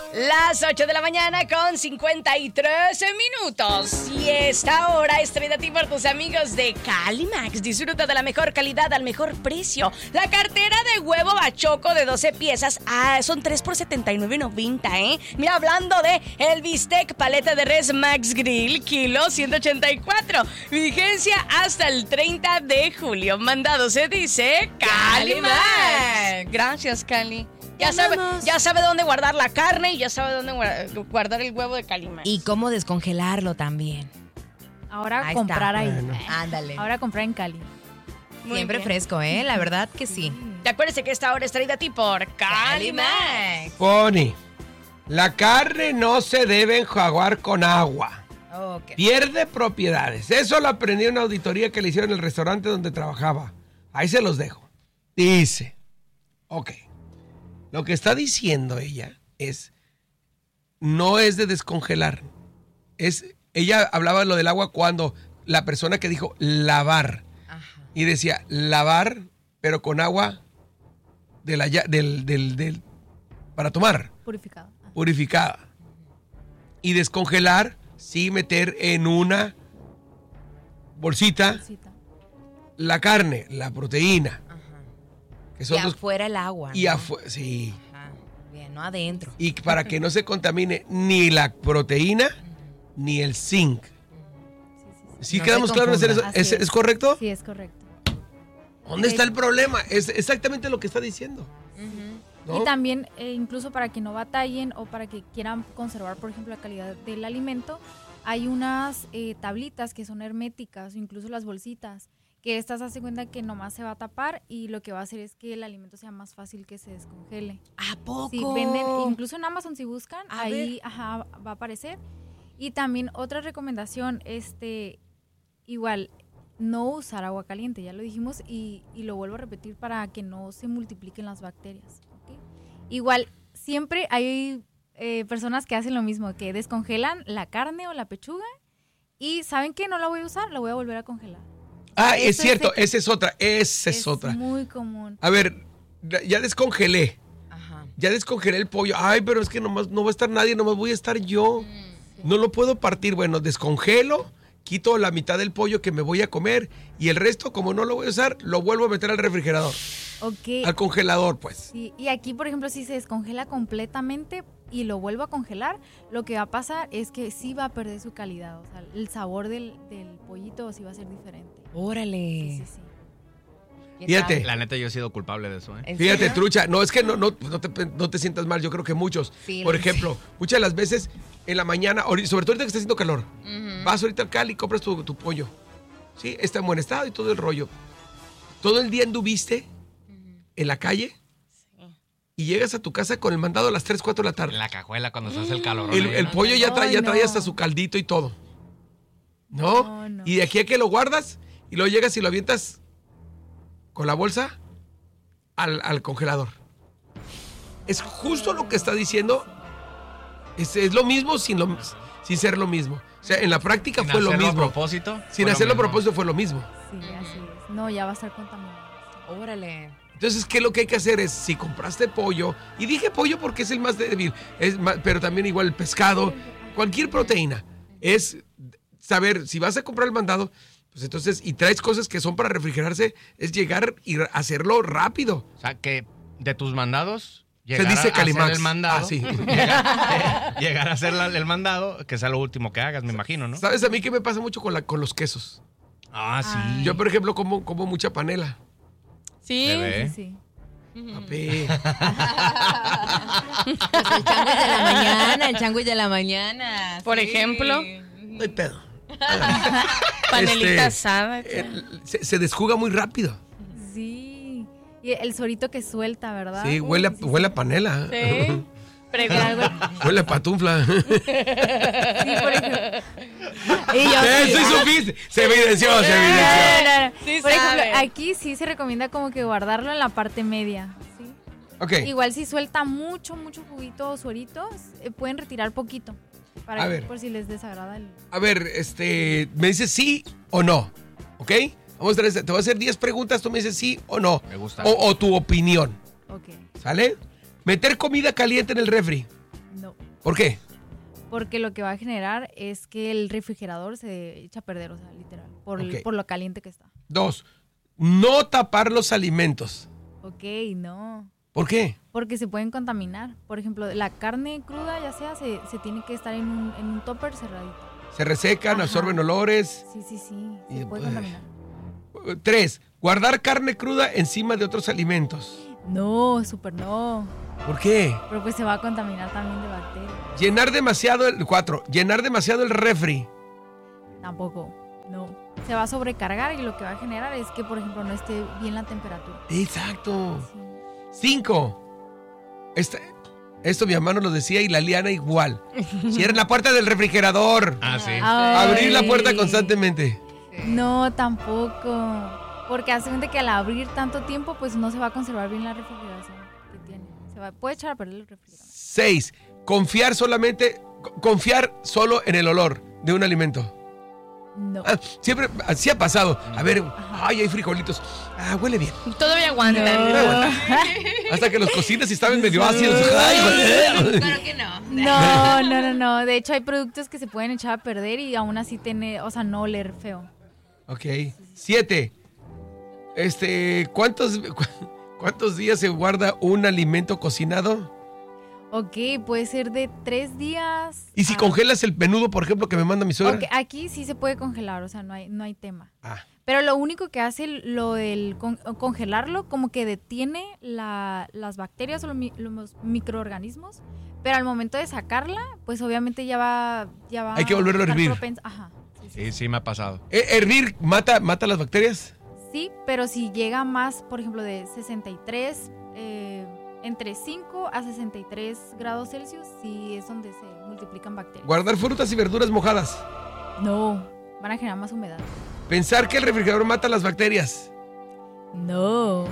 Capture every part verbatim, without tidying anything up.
Las ocho de la mañana con cincuenta y tres minutos. Y esta hora es traída a ti por tus amigos de Calimax. Disfruta de la mejor calidad al mejor precio. La cartera de huevo bachoco de doce piezas, ah, son tres por setenta y nueve noventa, ¿eh? Mira, hablando de el bistec paleta de res Max Grill, kilo ciento ochenta y cuatro. Vigencia hasta el treinta de julio. Mandado se dice Calimax. Gracias, Cali. Ya sabe, ya sabe dónde guardar la carne y ya sabe dónde guardar el huevo de Calimax. Y cómo descongelarlo también. Ahora ahí comprar está. ahí. Bueno. Ándale. Ahora comprar en Cali. Muy Siempre bien. Fresco, ¿eh? La verdad que sí. Te acuérdese que esta hora es traída a ti por Calimax. Pony, la carne no se debe enjuagar con agua. Okay. Pierde propiedades. Eso lo aprendí en una auditoría que le hicieron en el restaurante donde trabajaba. Ahí se los dejo. Dice, ok. Lo que está diciendo ella es, no es de descongelar. Es, ella hablaba de lo del agua cuando la persona que dijo lavar. Ajá. Y decía lavar, pero con agua de la, del, del, del, para tomar. Purificada. Purificada. Y descongelar, sí, meter en una bolsita, bolsita. La carne, la proteína. Que son y dos, afuera el agua. Y ¿no? afuera, sí. Ajá, bien, no adentro. Y para que no se contamine ni la proteína uh-huh. ni el zinc. Uh-huh. Sí, sí, sí. ¿Sí no quedamos claros en eso? ¿Es, ¿Es correcto? Sí, es correcto. ¿Dónde está el problema? Es exactamente lo que está diciendo. Uh-huh. ¿No? Y también, eh, incluso para que no batallen o para que quieran conservar, por ejemplo, la calidad del alimento, hay unas eh, tablitas que son herméticas, o incluso las bolsitas, que estas hacen cuenta que nomás se va a tapar y lo que va a hacer es que el alimento sea más fácil que se descongele. ¿A poco? Sí, venden, incluso en Amazon si buscan, a ahí ajá, va a aparecer. Y también otra recomendación, este, igual, no usar agua caliente, ya lo dijimos, y, y lo vuelvo a repetir para que no se multipliquen las bacterias. ¿Okay? Igual, siempre hay eh, personas que hacen lo mismo, que descongelan la carne o la pechuga y ¿saben qué? No la voy a usar, la voy a volver a congelar. Ah, es Eso cierto, es esa es otra, esa es, es otra. Es muy común. A ver, ya descongelé. Ajá. Ya descongelé el pollo. Ay, pero es que nomás no va a estar nadie, nomás voy a estar yo. Mm, sí. No lo puedo partir. Bueno, descongelo, quito la mitad del pollo que me voy a comer y el resto, como no lo voy a usar, lo vuelvo a meter al refrigerador. Ok. Al congelador, pues. Sí, y aquí, por ejemplo, si se descongela completamente y lo vuelvo a congelar, lo que va a pasar es que sí va a perder su calidad. O sea, el sabor del, del pollito sí va a ser diferente. Órale. Sí, sí, sí. Fíjate. La neta, yo he sido culpable de eso, ¿eh? Fíjate, serio? Trucha. No, es que no, no, no, te, no te sientas mal. Yo creo que muchos. Sí, por ejemplo, sí. muchas de las veces en la mañana, sobre todo ahorita que está haciendo calor, uh-huh. vas ahorita al Cali y compras tu, tu pollo. Sí, está en buen estado y todo el rollo. Todo el día anduviste uh-huh. en la calle sí. y llegas a tu casa con el mandado a las tres, cuatro de la tarde. En la cajuela cuando se hace el calor. El, el pollo ya trae, ya trae hasta su caldito y todo. ¿No? No, no. Y de aquí a que lo guardas y luego llegas y lo avientas con la bolsa al, al congelador. Es justo lo que está diciendo. Es, es lo mismo sin, lo, sin ser lo mismo. O sea, en la práctica sin fue lo mismo. A propósito, sin hacerlo a propósito fue lo mismo. Sí, así es. No, ya va a estar contaminado. Órale. Entonces, ¿qué es lo que hay que hacer? Es, si compraste pollo, y dije pollo porque es el más débil, es más, pero también igual el pescado, cualquier proteína, es saber, si vas a comprar el mandado, pues entonces, y traes cosas que son para refrigerarse, es llegar y hacerlo rápido. O sea, que de tus mandados, llegar se dice a Calimax. hacer el mandado. Ah, sí. llegar, llegar a hacer la, el mandado, que sea lo último que hagas, me imagino, ¿no? ¿Sabes a mí qué me pasa mucho con, la, con los quesos? Ah, sí. Ay. Yo, por ejemplo, como, como mucha panela. Sí. Bebé. Sí, sí. Papi. Pues el changuis de la mañana, el changuis de la mañana. Por sí. ejemplo. No hay pedo. Panelita este, asada. El, se, se desjuga muy rápido. Sí. Y el suerito que suelta, ¿verdad? Sí, huele, Uy, a, sí, huele sí. a panela. Sí. Pregunta. Huele a patufla. Sí, por ejemplo. Y yo, Eso sí, hizo Fizz. Se evidenció, se evidenció. Sí por ejemplo, sabe. aquí sí se recomienda como que guardarlo en la parte media. ¿Sí? Ok. Igual si suelta mucho, mucho juguito o sueritos, eh, pueden retirar poquito. Para A que, ver. por si les desagrada el... A ver, este, me dices sí o no, ¿ok? Vamos a hacer, te voy a hacer diez preguntas, tú me dices sí o no. Me gusta. O, o tu opinión, Ok, ¿sale? Meter comida caliente en el refri. no. ¿Por qué? Porque lo que va a generar es que el refrigerador se echa a perder, o sea, literal, por, Ok. el- por lo caliente que está. Dos, no tapar los alimentos. Ok, no. ¿Por qué? Porque se pueden contaminar. Por ejemplo, la carne cruda, ya sea, se, se tiene que estar en un, en un topper cerradito. Se resecan, Ajá. absorben olores. Sí, sí, sí. Se Y, puede pues, contaminar. Tres, guardar carne cruda encima de otros alimentos. No, súper no. ¿Por qué? Pero pues se va a contaminar también de bacterias. Llenar demasiado el... Cuatro, llenar demasiado el refri. Tampoco. No. Se va a sobrecargar y lo que va a generar es que, por ejemplo, no esté bien la temperatura. Exacto. Sí. Cinco, este, esto mi hermano lo decía y la Liana igual. Cierren la puerta del refrigerador. Ah, sí. Ay. Abrir la puerta constantemente. No, tampoco. Porque hace cuenta que al abrir tanto tiempo, pues no se va a conservar bien la refrigeración que tiene. Se va, puede echar a perder el refrigerador. Seis, confiar solamente, co- confiar solo en el olor de un alimento. No. Ah, siempre, así ha pasado. A ver, ay, hay frijolitos. Ah, huele bien. Todavía aguantan. Hasta que los cocinas y estaban medio ácidos. Ay, güey. Claro que no. No, no, no, no. De hecho, hay productos que se pueden echar a perder y aún así tener, o sea, no oler feo. Ok. Siete. Este, ¿cuántos, cu- ¿cuántos días se guarda un alimento cocinado? Ok, puede ser de tres días. Y si a- congelas el menudo, por ejemplo, que me manda mi suegra. Ok, aquí sí se puede congelar, o sea, no hay, no hay tema. Ah, Pero lo único que hace lo del con- congelarlo, como que detiene la- las bacterias o los, mi- los microorganismos, pero al momento de sacarla, pues obviamente ya va, ya va Hay que volverlo a estar hervir. propensa- Ajá. Sí, sí. Sí, sí me ha pasado. ¿Eh, ¿Hervir mata, mata las bacterias? Sí, pero si llega más, por ejemplo, de sesenta y tres, eh, entre cinco a sesenta y tres grados Celsius, sí es donde se multiplican bacterias. Guardar frutas y verduras mojadas. No, van a generar más humedad. Pensar que el refrigerador mata las bacterias. No.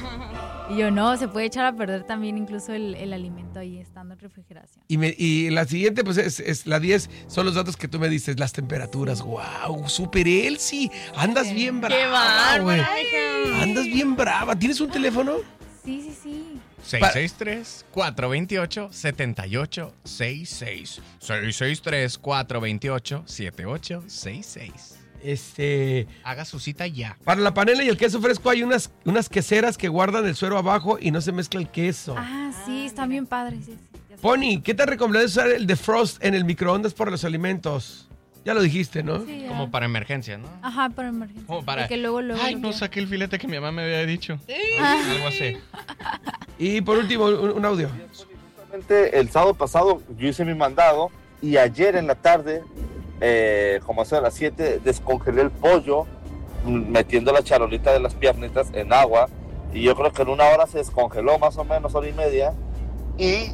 Y yo no, se puede echar a perder también incluso el, el alimento ahí estando en refrigeración. Y, me- y la siguiente, pues es, es la diez, son los datos que tú me dices, las temperaturas. ¡Wow! ¡Super Elsie! Andas bien brava, ¡Qué bárbara, güey. hija! Andas bien brava. ¿Tienes un teléfono? Sí, sí, sí. seis seis tres, cuatro dos ocho, siete ocho seis seis. seis seis tres, cuatro dos ocho, siete ocho seis seis. Este... Haga su cita ya. Para la panela y el queso fresco hay unas, unas queseras que guardan el suero abajo y no se mezcla el queso. Ah, sí, están bien padres. Sí, sí, ya sé. Pony, ¿qué te recomendás usar el defrost en el microondas para los alimentos? Ya lo dijiste, ¿no? Sí, ya. Como para emergencia, ¿no? Ajá, para emergencia. Como para... Porque luego, luego. Ay, no limpia. saqué el filete que mi mamá me había dicho. Ah. Algo así. Y por último, un, un audio. Justamente el sábado pasado yo hice mi mandado y ayer en la tarde, eh, como eso de las siete, descongelé el pollo mm, metiendo la charolita de las piernitas en agua y yo creo que en una hora se descongeló más o menos, hora y media, y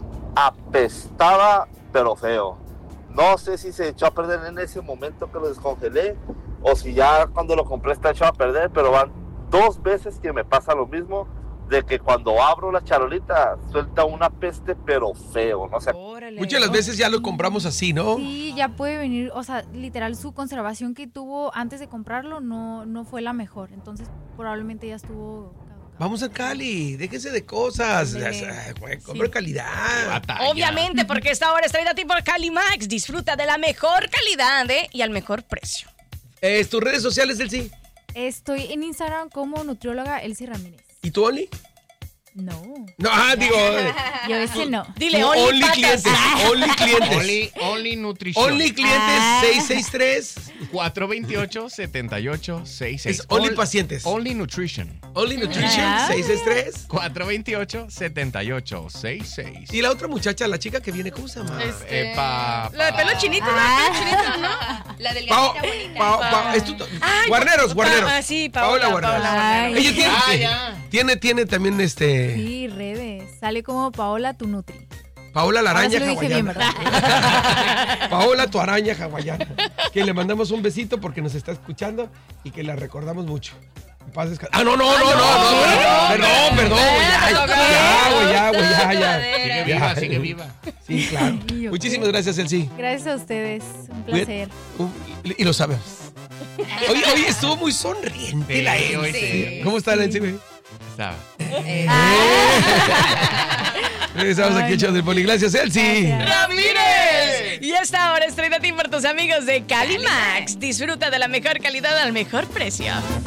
apestaba pero feo. No sé si se echó a perder en ese momento que lo descongelé o si ya cuando lo compré está echado a perder, pero van dos veces que me pasa lo mismo, de que cuando abro la charolita suelta una peste pero feo, no sé. Órale. Muchas de las veces ya lo compramos así, ¿no? Sí, ya puede venir, o sea, literal su conservación que tuvo antes de comprarlo no, no fue la mejor, entonces probablemente ya estuvo caducado. Vamos a Cali, déjese de cosas. Ándale. Ay, güey, compre calidad. Batalla. Obviamente, porque esta hora es traída a ti por Calimax. Disfruta de la mejor calidad ¿eh? y al mejor precio. Eh, tus redes sociales, Elsie. Estoy en Instagram como nutrióloga Elsie Ramírez. ¿Y tú, Oli? No, No, ah, digo. eh, yo ese no. Dile, tú, Oli, only patas. clientes. Only clientes. Only, only nutrición. Only clientes Ah. seis seis tres. cuatro dos ocho, siete ocho seis seis. Es only pacientes. Only nutrition. Only Nutrition Ah. seis seis tres. cuatro dos ocho, siete ocho seis seis. Y la otra muchacha, la chica que viene, ¿cómo se llama? Este, Epa, La de pelo pa. chinito, Ah. ¿no? Pelo chinito, ¿no? La del Pao- gatita bonita. Pao- Pao- es tu- Ay, Guarneros, Pa- guarneros. ah, sí, Paola, Guarneros. Paola Ay. Ella tiene, Ah, ya. tiene, tiene también este. Sí, redes. Sale como Paola tu Nutri. Paola la Ahora araña sí lo dije bien, hawaiana. ¿verdad? Paola tu araña hawaiana. Que le mandamos un besito porque nos está escuchando y que la recordamos mucho. En paz descanse. Ah, no, no, no, no, no, perdón, perdón, güey, ya, ya, güey, ya, güey, ya, ya. Sigue Ya. viva, sigue viva. Sí, claro. Sí, ok. Muchísimas gracias, Elsie. Gracias a ustedes. Un placer. Uh, Y lo sabemos. Hoy, hoy estuvo muy sonriente Sí, la hoy Elsie. sí. ¿Cómo está la Elsie, güey? Estaba. Regresamos aquí a Show del Poli. Gracias, Elsie. Gracias. ¡Ramírez! traído a ti por tus amigos de Calimax. Disfruta de la mejor calidad al mejor precio.